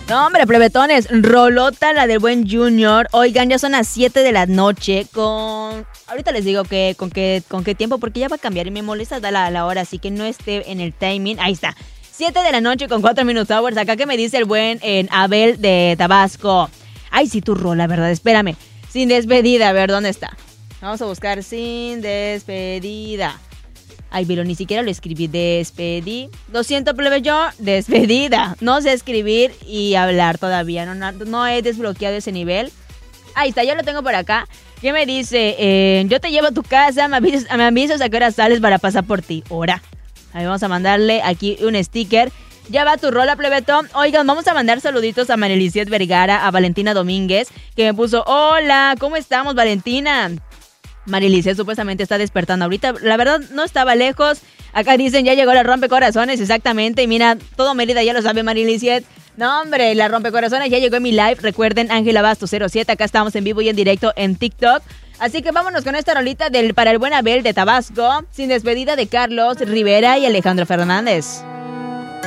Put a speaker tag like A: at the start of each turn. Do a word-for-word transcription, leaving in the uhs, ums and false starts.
A: No, hombre, plebetones, rolota la del buen Junior. Oigan, ya son las siete de la noche con... Ahorita les digo que con qué con qué tiempo, porque ya va a cambiar y me molesta dar la, la hora, así que no esté en el timing. Ahí está, siete de la noche con cuatro minutos hours. Acá que me dice el buen en Abel de Tabasco. Ay, sí, tu rola, ¿verdad? Espérame. Sin despedida, a ver, ¿dónde está? Vamos a buscar sin despedida. Ay, pero ni siquiera lo escribí. Despedí. Lo siento, plebe, yo. Despedida. No sé escribir y hablar todavía. No, no, no he desbloqueado ese nivel. Ahí está, ya lo tengo por acá. ¿Qué me dice? Eh, yo te llevo a tu casa. Me avisas, me avisas a qué hora sales para pasar por ti. Ahora. Ahí vamos a mandarle aquí un sticker. Ya va tu rola, plebetón. Oigan, vamos a mandar saluditos a Mariliciet Vergara, a Valentina Domínguez, que me puso, hola, ¿cómo estamos, Valentina? Mariliciet supuestamente está despertando ahorita. La verdad, no estaba lejos. Acá dicen, ya llegó la rompecorazones, exactamente. Y mira, todo Mérida ya lo sabe, Mariliciet. No, hombre, la rompecorazones ya llegó en mi live. Recuerden, Ángela Basto cero siete. Acá estamos en vivo y en directo en TikTok. Así que vámonos con esta rolita del para el buen Abel de Tabasco. Sin despedida de Carlos Rivera y Alejandro Fernández.